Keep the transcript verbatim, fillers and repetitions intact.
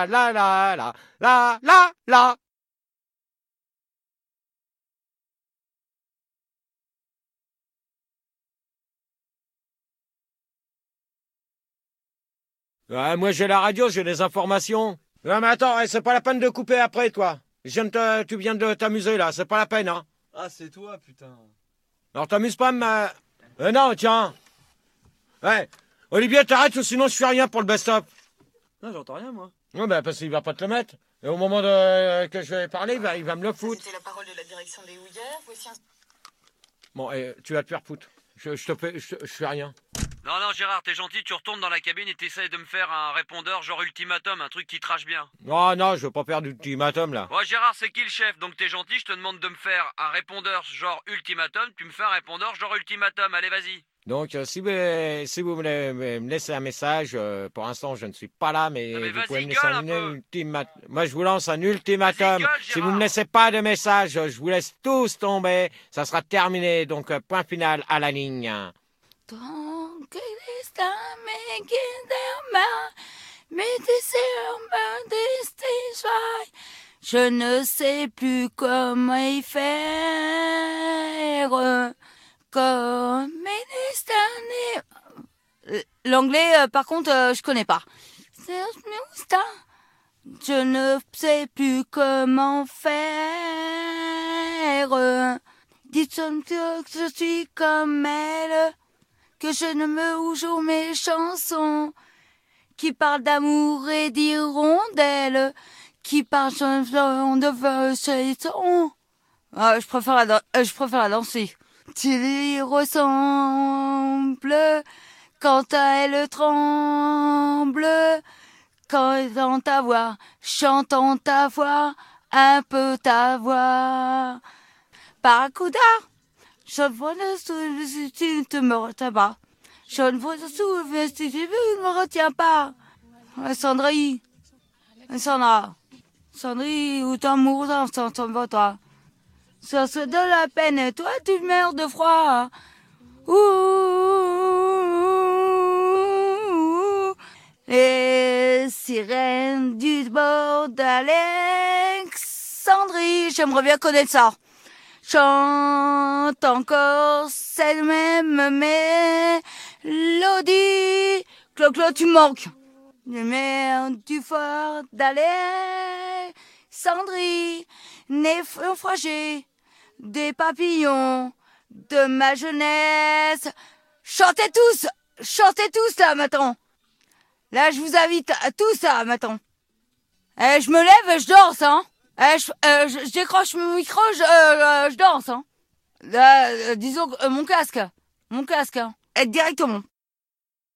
La la la la la la. Ouais, moi j'ai la radio, j'ai les informations. Non mais attends, hey, c'est pas la peine de couper après toi. Je viens de te- tu viens de t'amuser là, c'est pas la peine hein. Ah, c'est toi, putain. Alors t'amuses pas ma... Euh, non, tiens. Ouais. Olivier, t'arrêtes ou sinon je fais rien pour le best-of. Non, j'entends rien, moi. Ouais, bah parce qu'il va pas te le mettre. Et au moment de... que je vais parler, il va, il va me le foutre. C'était la parole de la direction des Houillères. Voici un... Bon, eh, tu vas te faire foutre. Je, je te fais, je, je fais rien. Non, non, Gérard, t'es gentil, tu retournes dans la cabine et t'essayes de me faire un répondeur genre ultimatum, un truc qui trash bien. Non, non, je veux pas faire d'ultimatum là. Ouais, Gérard, c'est qui le chef? Donc t'es gentil, je te demande de me faire un répondeur genre ultimatum, tu me fais un répondeur genre ultimatum, allez, vas-y. Donc, euh, si vous, si vous me, la- me laissez un message, euh, pour l'instant je ne suis pas là, mais, Non, mais vous vas-y, pouvez me laisser gueule un, un peu. ultimatum. Moi, je vous lance un ultimatum. Vas-y, gueule, Si vous Gérard. me laissez pas de message, je vous laisse tous tomber. Ça sera terminé. Donc, euh, point final à la ligne. Je ne sais plus comment y faire. Comme l'anglais, euh, par contre, euh, je connais pas. Je ne sais plus comment faire. Dites-moi que je suis comme elle, que je ne me joue mes chansons, qui parlent d'amour et d'hirondelles, qui parlent de chansons. Ah, je préfère la, dan- euh, je préfère la danser. Tu lui ressembles quand elle tremble, quand dans ta voix, chantant ta voix, un peu ta voix. Barracuda, je ne vois le sou- si tu ne te me retiens pas. Je ne vois le sou- si tu ne me retiens pas. Ouais, Sandrine, Sandra, Sandrine, où t'amour, t'en t'en toi. Ça se donne la peine, et toi tu meurs de froid. Ouh, les sirènes du bord d'Alexandrie. J'aimerais bien connaître ça. Chante encore cette même mélodie. Clo-clo, tu manques. Les mers du fort d'Alexandrie, naufragés des papillons de ma jeunesse. Chantez tous, chantez tous là maintenant. Là, je vous invite à tous là maintenant. Eh, je me lève et je danse, hein. Eh, je, euh, je, je décroche mon micro, je, euh, je danse, hein. Là, euh, disons euh, mon casque, mon casque, hein. Et directement.